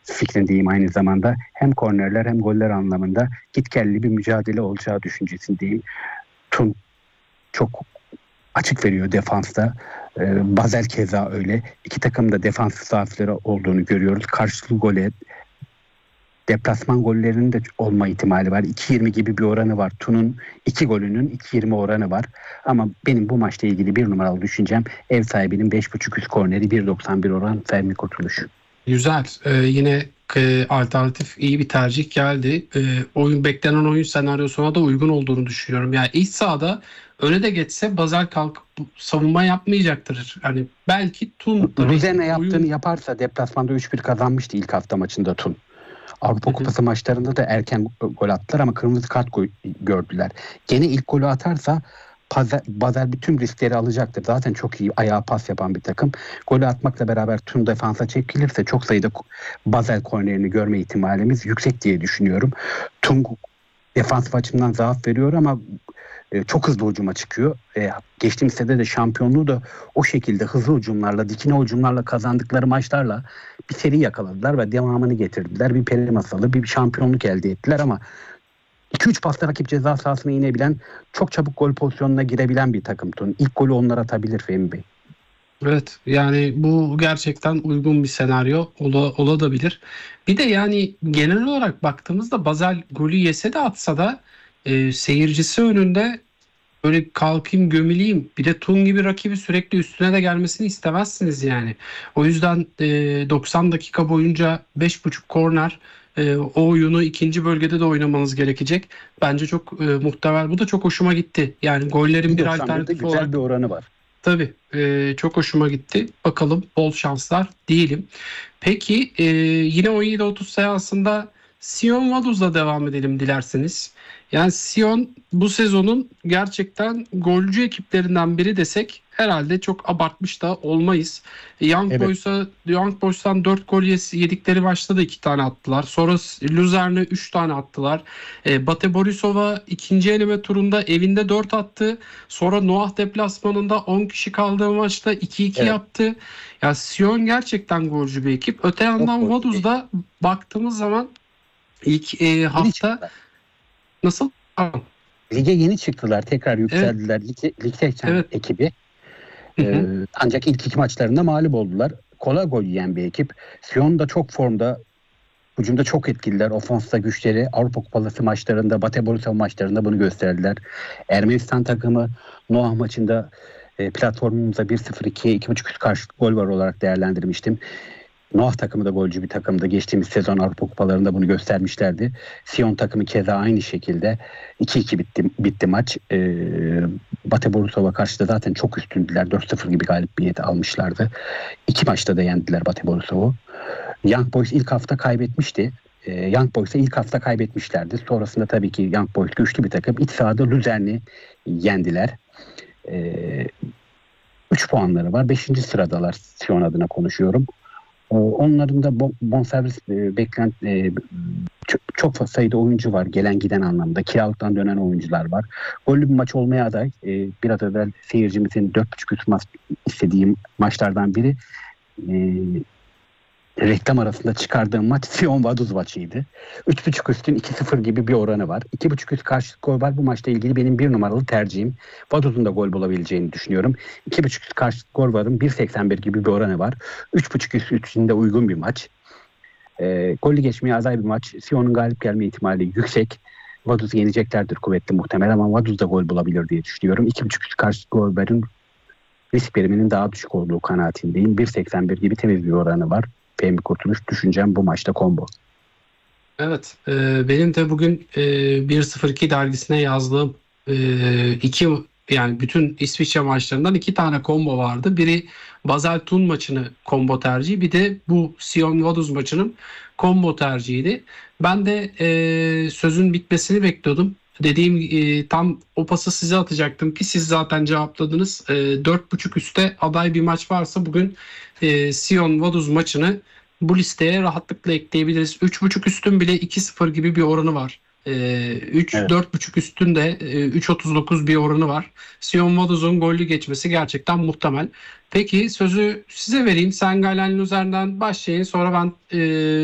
fikrindeyim aynı zamanda. Hem kornerler hem goller anlamında gitgelli bir mücadele olacağı düşüncesindeyim. Tun çok açık veriyor defansta. Basel keza öyle. İki takım da defansif zaafları olduğunu görüyoruz. Karşılıklı gole, deplasman gollerinin de olma ihtimali var. 2.20 gibi bir oranı var. Tun'un 2 golünün 2.20 oranı var. Ama benim bu maçla ilgili bir numaralı düşüncem ev sahibinin 5.5 üst korneri 1.91 oran Fehmi Kurtuluş. Güzel. Yine alternatif iyi bir tercih geldi. Beklenen oyun senaryosuna da uygun olduğunu düşünüyorum. Yani iç sahada öne de geçse Basel kalkıp savunma yapmayacaktır. Yani belki Tun Luzerne yaptığını yaparsa deplasmanda 3-1 kazanmıştı ilk hafta maçında Tun. Avrupa Kupası maçlarında da erken gol attılar ama kırmızı kart gördüler. Gene ilk golü atarsa Basel bütün riskleri alacaktır. Zaten çok iyi ayağa pas yapan bir takım. Golü atmakla beraber Tun defansa çekilirse çok sayıda Basel kornerini görme ihtimalimiz yüksek diye düşünüyorum. Tun defansif açımdan zaaf veriyor ama çok hızlı hücuma çıkıyor. Geçtiğimiz sene de şampiyonluğu da o şekilde hızlı hücumlarla, dikine hücumlarla kazandıkları maçlarla bir seri yakaladılar ve devamını getirdiler. Bir peri masalı, bir şampiyonluk elde ettiler ama 2-3 pasla rakip ceza sahasına inebilen, çok çabuk gol pozisyonuna girebilen bir takım Tun. İlk golü onlar atabilir Fehmi Bey. Evet, yani bu gerçekten uygun bir senaryo olabilir. Bir de yani genel olarak baktığımızda Basel golü yese de atsa da seyircisi önünde böyle kalkayım gömüleyim. Bir de Tun gibi rakibi sürekli üstüne de gelmesini istemezsiniz yani. O yüzden 90 dakika boyunca 5.5 korner o oyunu ikinci bölgede de oynamanız gerekecek. Bence çok muhtemel. Bu da çok hoşuma gitti. Yani gollerin bir alternatifi güzel olarak. Bir oranı var. Tabii çok hoşuma gitti. Bakalım, bol şanslar diyelim. Peki yine 17.30 seansında Sion Vaduz'la devam edelim dilerseniz. Yani Sion bu sezonun gerçekten golcü ekiplerinden biri desek herhalde çok abartmış da olmayız. Young Boys'tan 4 gol yedikleri maçta da 2 tane attılar. Sonra Luzern'e 3 tane attılar. Bate Borisov'a ikinci eleme turunda evinde 4 attı. Sonra Noah deplasmanında 10 kişi kaldığı maçta 2-2 yaptı. Ya Sion gerçekten golcü bir ekip. Öte yandan Vaduz'da baktığımız zaman ilk hafta nasıl? Lige yeni çıktılar. Tekrar yükseldiler. Evet. Lig 80 ekibi. Ancak ilk 2 maçlarında mağlup oldular. Kolay gol yiyen bir ekip. Sion da çok formda. Hücumda çok etkililer. Ofansta güçleri Avrupa Kupası maçlarında, Bate Borisov maçlarında bunu gösterdiler. Ermenistan takımı Noah maçında platformumuzda 1-0-2'ye 2.5 üst karşılık gol var olarak değerlendirmiştim. Noah takımı da golcü bir takımdı. Geçtiğimiz sezon Avrupa Kupalarında bunu göstermişlerdi. Sion takımı keza aynı şekilde 2-2 bitti maç. Bate Borisov'a karşı da zaten çok üstündüler. 4-0 gibi galibiyet almışlardı. 2 maçta da yendiler Bate Borisov'u. Young Boys ilk hafta kaybetmişti. Young Boys'a ilk hafta kaybetmişlerdi. Sonrasında tabii ki Young Boys güçlü bir takım. İç sahada Luzern'i yendiler. 3 puanları var. 5. sıradalar, Sion adına konuşuyorum. Onların da bonservis çok sayıda oyuncu var. Gelen giden anlamda. Kiralıktan dönen oyuncular var. Gollü bir maç olmaya aday. Biraz evvel seyircimizin 4.5 üst maç istediğim maçlardan biri. Reklam arasında çıkardığım maç Sion Vaduz maçıydı. 3.5 üstün 2-0 gibi bir oranı var. 2.5 üst karşılık gol var. Bu maçla ilgili benim bir numaralı tercihim. Vaduz'un da gol bulabileceğini düşünüyorum. 2.5 üst karşılık gol varın 1.81 gibi bir oranı var. 3.5 üst içinde uygun bir maç. Gollü geçmeye aday bir maç. Sion'un galip gelme ihtimali yüksek. Vaduz'u yeneceklerdir kuvvetli muhtemel ama Vaduz da gol bulabilir diye düşünüyorum. 2.5 üst karşılık gol varın risk priminin daha düşük olduğu kanaatindeyim. 1.81 gibi temiz bir oranı var. Fehmi Kurtuluş düşüncem bu maçta combo. Evet, benim de bugün 1-0-2 dergisine yazdığım yani bütün İsviçre maçlarından 2 tane combo vardı. Biri Basel Thun maçını combo tercihi, bir de bu Sion Vaduz maçının combo tercihiydi. Ben de sözün bitmesini bekliyordum. Dediğim tam o pası size atacaktım ki siz zaten cevapladınız. 4.5 üstte aday bir maç varsa bugün Sion Vaduz maçını bu listeye rahatlıkla ekleyebiliriz. 3.5 üstün bile 2-0 gibi bir oranı var. 4.5 üstün de 3.39 bir oranı var. Sion Vaduz'un gollü geçmesi gerçekten muhtemel. Peki sözü size vereyim. Sen Galen üzerinden başlayın. Sonra ben